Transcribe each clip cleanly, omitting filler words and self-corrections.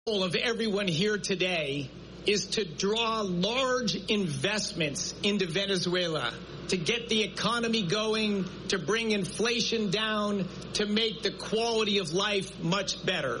goal of everyone here today is to draw large investments into Venezuela, to get the economy going, to bring inflation down, to make the quality of life much better.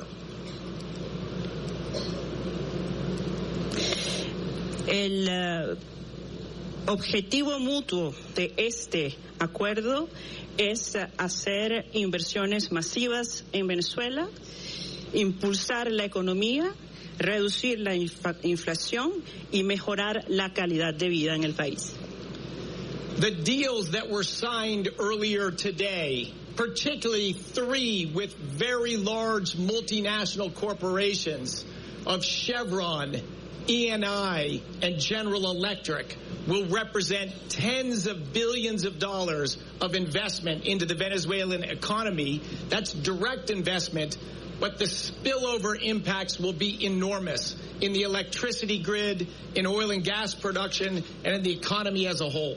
El objetivo mutuo de este acuerdo es hacer inversiones masivas en Venezuela, impulsar la economía, reducir la inflación y mejorar la calidad de vida en el país. The deals that were signed earlier today, particularly 3 with very large multinational corporations of Chevron, ENI, and General Electric, will represent tens of billions of dollars of investment into the Venezuelan economy. That's direct investment, but the spillover impacts will be enormous in the electricity grid, in oil and gas production, and in the economy as a whole.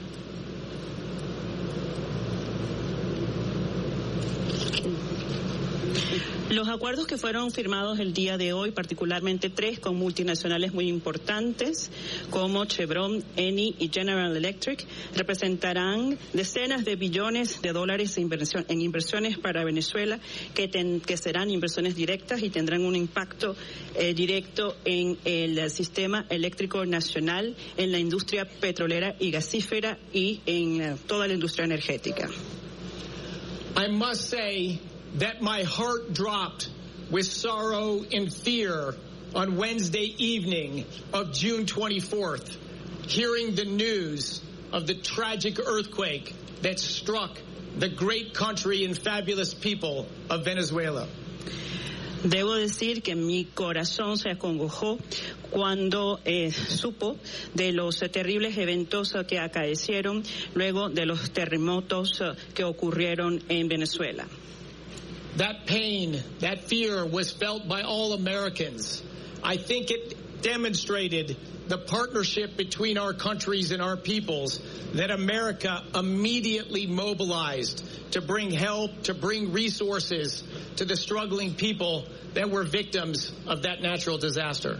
Los acuerdos que fueron firmados el día de hoy, particularmente 3 con multinacionales muy importantes como Chevron, Eni y General Electric, representarán decenas de billones de dólares en inversiones para Venezuela que serán inversiones directas y tendrán un impacto directo en el sistema eléctrico nacional, en la industria petrolera y gasífera y en toda la industria energética. I must say that my heart dropped with sorrow and fear on Wednesday evening of June 24th, hearing the news of the tragic earthquake that struck the great country and fabulous people of Venezuela. Debo decir que mi corazón se acongojó cuando supo de los terribles eventos que acaecieron luego de los terremotos que ocurrieron en Venezuela. That pain, that fear was felt by all Americans. I think it demonstrated the partnership between our countries and our peoples, that America immediately mobilized to bring help, to bring resources to the struggling people that were victims of that natural disaster.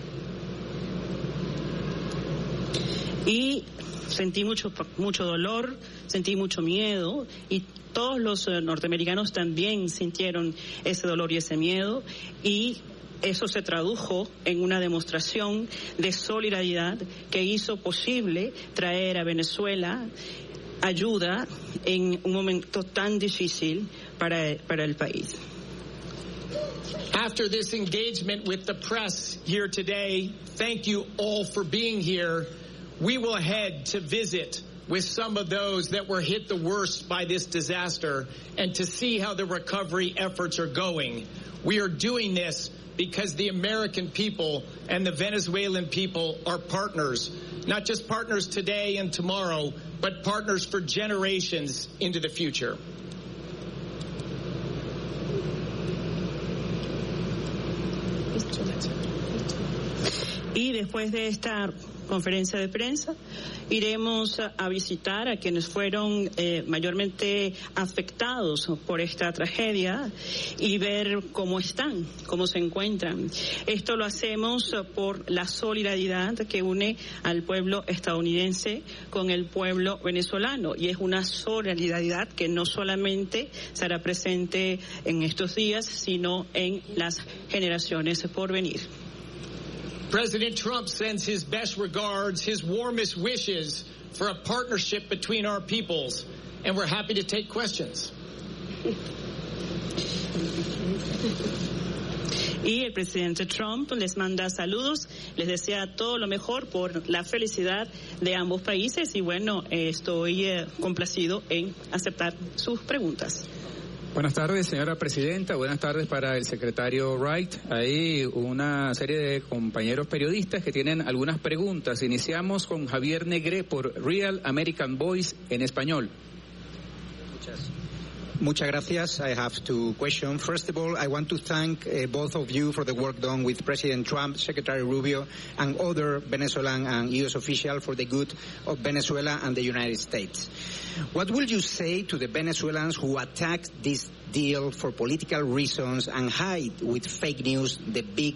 Y sentí mucho dolor, sentí mucho miedo y todos los norteamericanos también sintieron ese dolor y ese miedo y eso se tradujo en una demostración de solidaridad que hizo posible traer a Venezuela ayuda en un momento tan difícil para el país. After this engagement with the press here today, thank you all for being here. We will head to visit with some of those that were hit the worst by this disaster and to see how the recovery efforts are going. We are doing this because the American people and the Venezuelan people are partners, not just partners today and tomorrow, but partners for generations into the future. Y después de esta conferencia de prensa, iremos a visitar a quienes fueron mayormente afectados por esta tragedia y ver cómo están, cómo se encuentran. Esto lo hacemos por la solidaridad que une al pueblo estadounidense con el pueblo venezolano, y es una solidaridad que no solamente será presente en estos días, sino en las generaciones por venir. President Trump sends his best regards, his warmest wishes for a partnership between our peoples, and we're happy to take questions. Y el presidente Trump les manda saludos, les desea todo lo mejor por la felicidad de ambos países y bueno, estoy complacido en aceptar sus preguntas. Buenas tardes, señora presidenta. Buenas tardes para el secretario Wright. Hay una serie de compañeros periodistas que tienen algunas preguntas. Iniciamos con Javier Negré por Real American Voice en español. Muchas gracias. I have 2 questions. First of all, I want to thank both of you for the work done with President Trump, Secretary Rubio, and other Venezuelan and U.S. officials for the good of Venezuela and the United States. What will you say to the Venezuelans who attack this deal for political reasons and hide with fake news the big